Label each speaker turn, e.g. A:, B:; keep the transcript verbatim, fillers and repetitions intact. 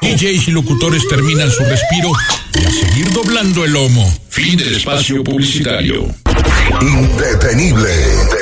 A: D Js y locutores terminan su respiro y a seguir doblando el lomo. Fin del espacio publicitario.
B: Indetenible.